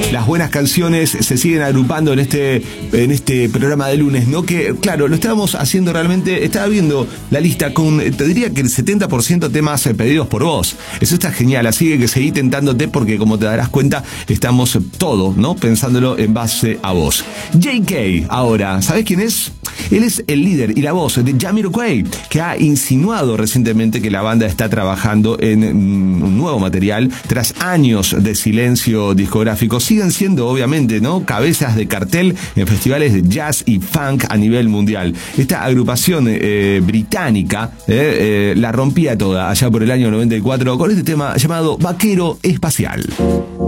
las buenas canciones se siguen agrupando en este programa de lunes, ¿no? Que, claro, lo estábamos haciendo realmente, estaba viendo la lista con, te diría que el 70% temas pedidos por vos. Eso está genial, así que seguí tentándote porque, como te darás cuenta, estamos todo, ¿no? Pensándolo en base a vos. JK, ahora, ¿sabés quién es? Él es el líder y la voz de Jamiroquai, que ha insinuado recientemente que la banda está trabajando en un nuevo material tras años de silencio discográfico. Siguen siendo, obviamente, ¿no?, cabezas de cartel en festivales de jazz y funk a nivel mundial. Esta agrupación británica la rompía toda allá por el año 94 con este tema llamado Vaquero Espacial.